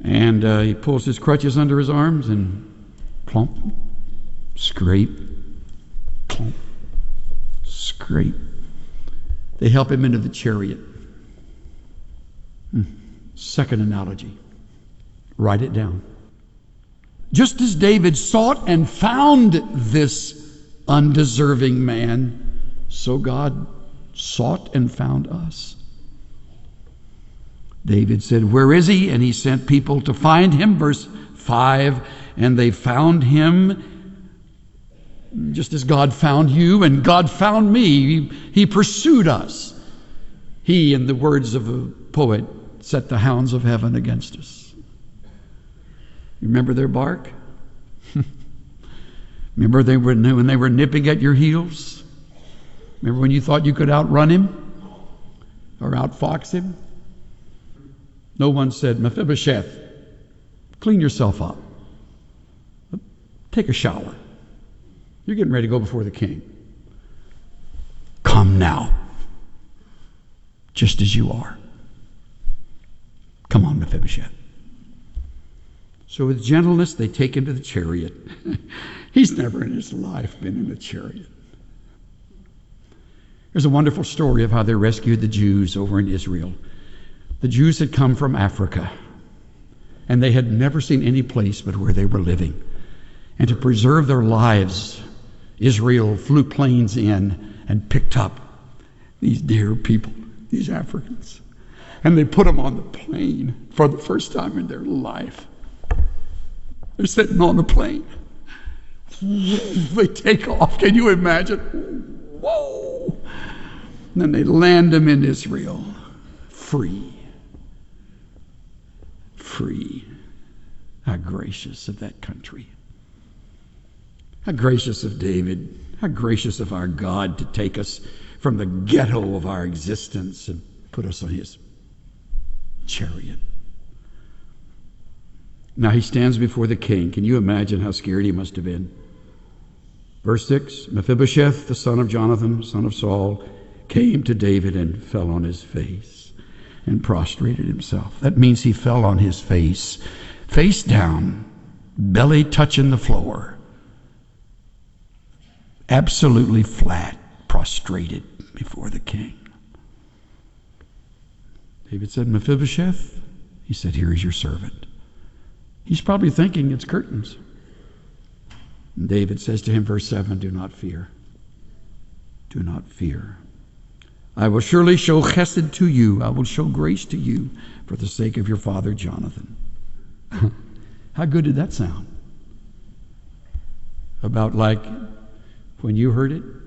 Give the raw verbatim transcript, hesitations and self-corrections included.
And uh, he pulls his crutches under his arms and plump, scrape, plump, scrape. They help him into the chariot. Hmm. Second analogy. Write it down. Just as David sought and found this undeserving man, so God sought and found us. David said, "Where is he?" And he sent people to find him. Verse five, and they found him just as God found you and God found me. He, he pursued us. He, in the words of a poet, set the hounds of heaven against us. You remember their bark? Remember they were, when they were nipping at your heels? Remember when you thought you could outrun him or outfox him? No one said, "Mephibosheth, clean yourself up. Take a shower. You're getting ready to go before the king. Come now, just as you are. Come on, Mephibosheth." So with gentleness, they take him to the chariot. He's never in his life been in a chariot. There's a wonderful story of how they rescued the Jews over in Israel. The Jews had come from Africa, and they had never seen any place but where they were living. And to preserve their lives, Israel flew planes in and picked up these dear people, these Africans. And they put them on the plane for the first time in their life. They're sitting on the plane. They take off. Can you imagine? Whoa! And then they land them in Israel, free. Free. How gracious of that country. How gracious of David. How gracious of our God to take us from the ghetto of our existence and put us on his chariot. Now he stands before the king. Can you imagine how scared he must have been? Verse six, Mephibosheth, the son of Jonathan, son of Saul, came to David and fell on his face and prostrated himself. That means he fell on his face, face down, belly touching the floor, absolutely flat, prostrated before the king. David said, "Mephibosheth?" He said, "Here is your servant." He's probably thinking it's curtains. And David says to him, verse seven, "Do not fear. Do not fear. I will surely show chesed to you. I will show grace to you for the sake of your father Jonathan." How good did that sound? About like when you heard it?